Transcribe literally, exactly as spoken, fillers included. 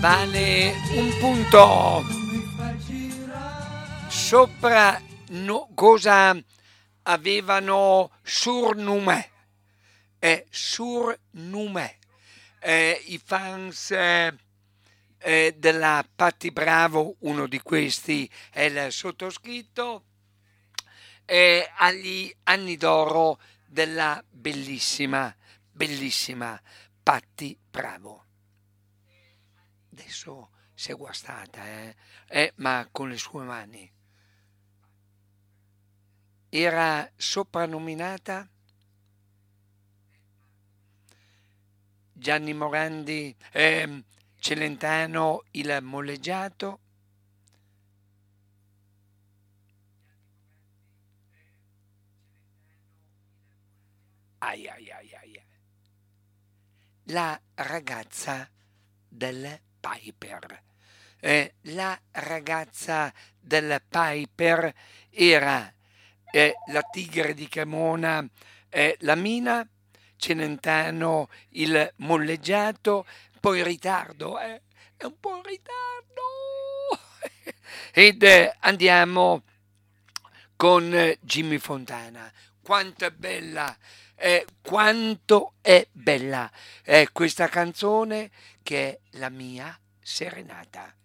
vale un punto. Sopra no, cosa avevano surnume? Eh, surnume. Eh, I fans eh, eh, della Patti Bravo, uno di questi è il sottoscritto, eh, agli anni d'oro della bellissima, bellissima Patti Bravo. Adesso si è guastata, eh? Eh, ma con le sue mani. Era soprannominata Gianni Morandi, ehm, Celentano il molleggiato. Ai ai ai ai. ai. La ragazza del Piper. Eh, la ragazza del Piper era eh, la tigre di Cremona, eh, la Mina, Celentano il molleggiato, poi in ritardo, eh, è un po' in ritardo. Ed eh, andiamo con eh, Jimmy Fontana. Quanto è bella, eh, quanto è bella eh, questa canzone che è la mia serenata.